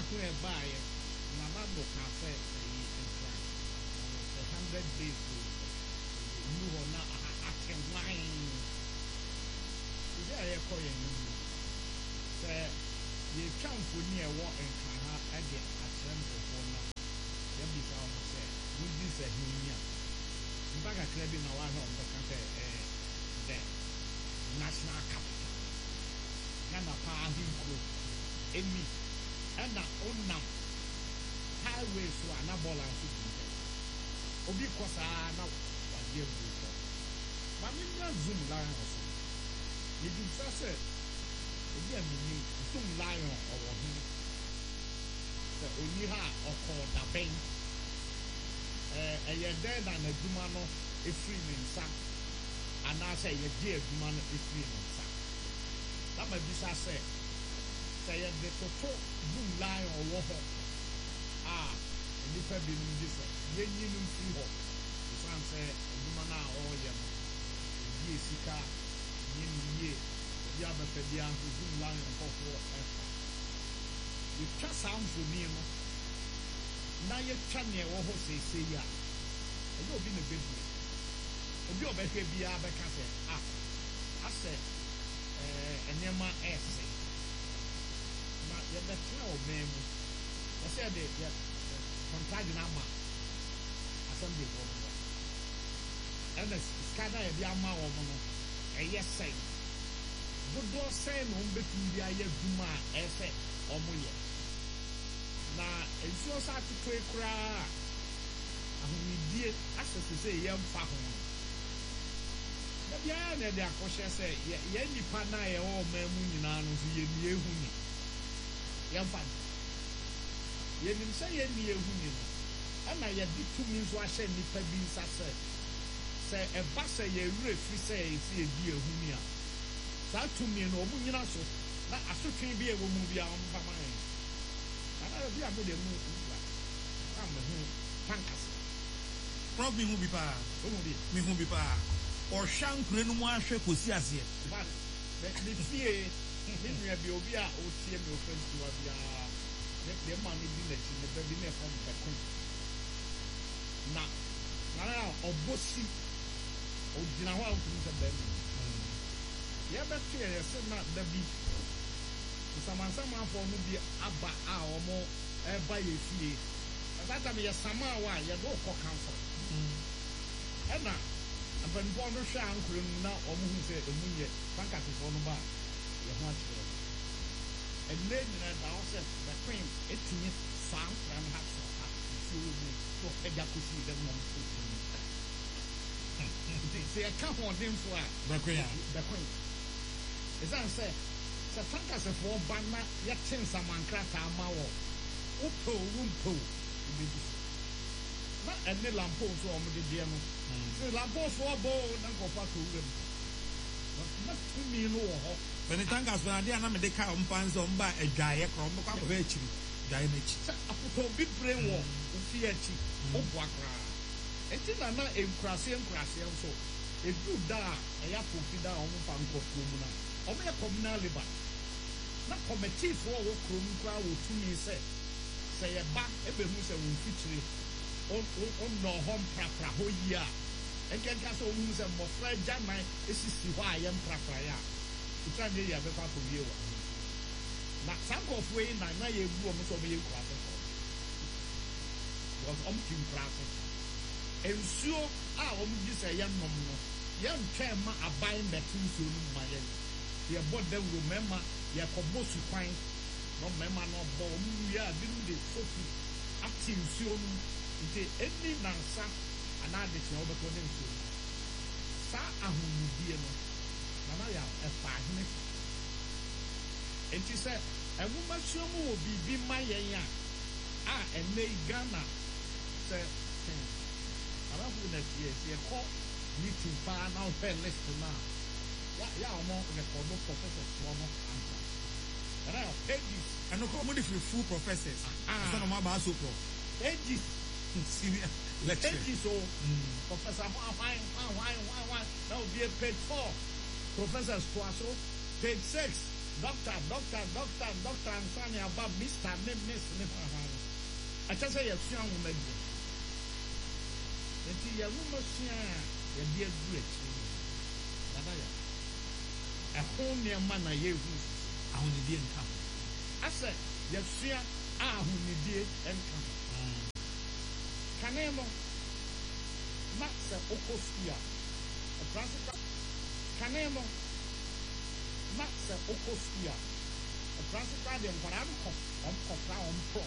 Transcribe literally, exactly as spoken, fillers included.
who a buy Namado Cafe a hundred days you will not act wine. Is there a coin? Say, you come for near what and can have again at them before now. Then be found to say, we this a human. In fact, I claim in our home the country, the national capital. Nana Pahinko, Emi, and that own now. Highways to an abolition. Obi Kosa now, what dear Buddha. But in your Zoom lion also, you do say, again, you Zoom lion or him. The Uniha or called the bank. A year dead and a Dumano, a free in Sack, and I say, a dear Dumano, a free in Sack. That may be said. Say, the Toto Zoom lion or water. Ah, and if I believe this, then you know, free hop. The son said, Dumana or Yam, Ye Sika, Yin Ye, the other Pedian to Zoom lion or for effort. You just sound for me. Now you can near what say, say, ya. And you've been a bit. And you're better be a better say, ah, I said, and your man essay. Now you're the twelve man. I said, yeah, contact number. I said, and the scanner of Yama or Mono, a yes say. Good door say, no, but you are yet do my essay or more. Na ensuo sa atwe kura ahumidie asese se yem fa ho na bia na de akohye se ye nipa na ye o mamu nyina no so ye nie hu ni yem fa ye nim se ye nie hu ni no ana ye di tumi so ahye nipa bi nsa se se e ba se ye wure fi se ye si e di ehu ni a sa tumi no omu nyina so na asotwe bi e wo mu bia on fa man I be a good move. I'm a tankers. Probably who be pa, me who be pa, or shank Renuma Shepusias yet. But the fear, Henry Biobia, or T M O friends to Abia, let their money village in the Berliner from the country. Now, now, or Bossy, or Ginawa to the Berlin. Yeah, but here, I said not the beat. Someone, someone for me, Abba, or more, by a fee. At that time, you're somehow, you go for counsel. And now, I'm going to show you now, or who said the moon yet, Pancati for no bar. You want to. And then I said, the cream, eighteen, sound, and half so hot. You will be so Egakushi, the mom. Say, I can't want them for the queen. As I said, the tankers of four banner, yet ten some man crack our mouth. Upo, Rumpo. Not any lampos or the D M. The lampos for a bow and go back to them. Not to me, no. When the tankers were there, I'm a deca on pans on by a giant from the cup of H. Diamond. I put a big brain war, Fiat, Obwakra. And then I'm not a crassian crassian so. If you die, I have to be down on Panko Kumuna. Or me a communal liber. Not committee for what Krum to me say. Say a back, every who's a feature on no home prapra ho year. And can castle who's a more fragile man, this is why I am prapra. To try to have a path of you. Not some of way, and I know you almost over you. Was umpteen process. And so, I almost say, young woman, young chairman are buying the two soon, my young. You bought them, remember, you are supposed to find no member, no bomb, you are doing the Sophie acting soon. It is any answer, and I did not overcome them soon. Sa Ahudiano, and I have a five minutes. And she said, a woman show will be my young. Ah, and they Ghana said, I don't know that yes, you call meeting far now, fair list now. Yeah, I'm more than a professor, one of answer. And I have pages. And no common if you full professors. Ah, I'm about so pro. Pages. Senior lecture. Pages, so Professor, why, why, why, why, why? That would be a page four. Professor Squasso, page six. doctor doctor doctor doctor ansane aba mister ne miss ne ho ha no acha say yasua nwoma di enti ya nwoma sua ya di adu achi dada ya ɛho nneɛma na yɛhu ahonidie nka asɛ yɛsua ahonidie nka kane no na sɛ okɔ sukuu a ɛprasika kane no na sɛ okɔ sukuu a ɛprasika de nkwadaa no kɔ ɔmkɔkora ɔmpɔ